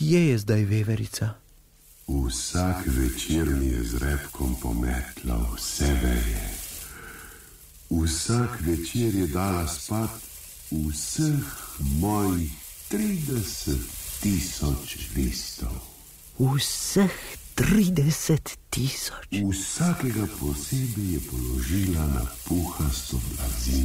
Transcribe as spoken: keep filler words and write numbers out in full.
Kje je zdaj veverica? Vsak večer mi je z repkom pometla vse veje. Vsak večer je dala spat vseh mojih trideset tisoč listov. Vseh trideset tisoč? Vsakega posebej je položila na puhasto blazino.